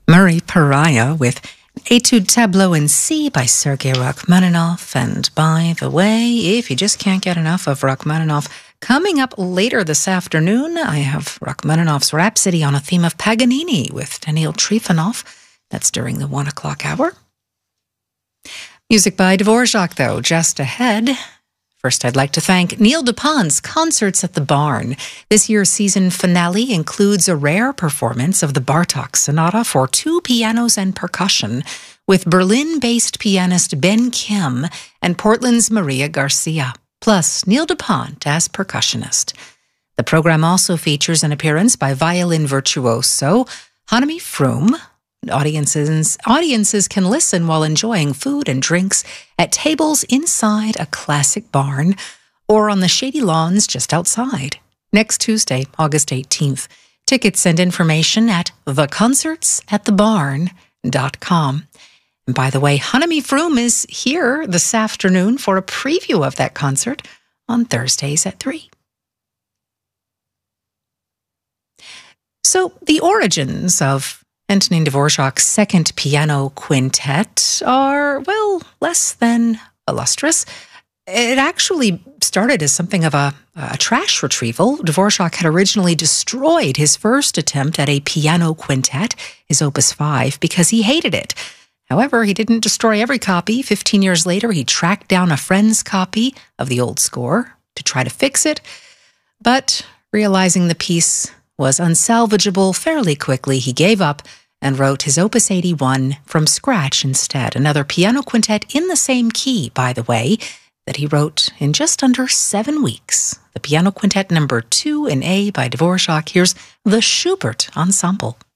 Murray Pariah with Etude Tableau in C by Sergei Rachmaninoff. And by the way, if you just can't get enough of Rachmaninoff, coming up later this afternoon, I have Rachmaninoff's Rhapsody on a theme of Paganini with Daniil Trifonov. That's during the 1 o'clock hour. Music by Dvorak, though, just ahead. First, I'd like to thank Neil DuPont's Concerts at the Barn. This year's season finale includes a rare performance of the Bartók Sonata for 2 pianos and percussion, with Berlin-based pianist Ben Kim and Portland's Maria Garcia, plus Neil DuPont as percussionist. The program also features an appearance by violin virtuoso Hanami Froome. Audiences can listen while enjoying food and drinks at tables inside a classic barn or on the shady lawns just outside. Next Tuesday, August 18th. Tickets and information at theconcertsatthebarn.com. And by the way, Hanami Froome is here this afternoon for a preview of that concert on Thursdays at 3. So the origins of Antonin Dvorak's second piano quintet are, well, less than illustrious. It actually started as something of a trash retrieval. Dvorak had originally destroyed his first attempt at a piano quintet, his Opus 5, because he hated it. However, he didn't destroy every copy. 15 years later, he tracked down a friend's copy of the old score to try to fix it. But realizing the piece was unsalvageable fairly quickly, he gave up and wrote his Opus 81 from scratch instead, another piano quintet in the same key, by the way, that he wrote in just under 7 weeks. The Piano Quintet number 2 in A by Dvorak. Here's the Schubert Ensemble.